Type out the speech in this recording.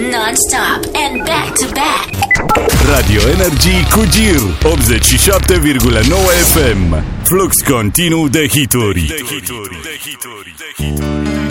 non-stop and back-to-back. Radio Energy cu Gir 87,9 FM. Flux continuu de hituri.